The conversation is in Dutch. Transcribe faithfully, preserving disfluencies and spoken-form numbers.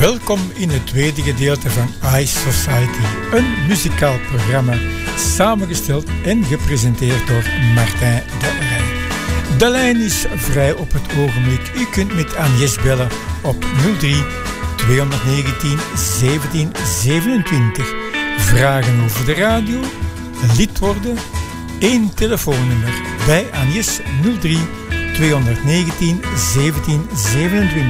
Welkom in het tweede gedeelte van Ice Society, een muzikaal programma samengesteld en gepresenteerd door Martijn de Rij. De lijn is vrij op het ogenblik. U kunt met Agnes bellen op nul drie tweehonderdnegentien zeventien zevenentwintig. Vragen over de radio, lid worden, één telefoonnummer bij Agnes nul drie tweehonderdnegentien zeventien zevenentwintig.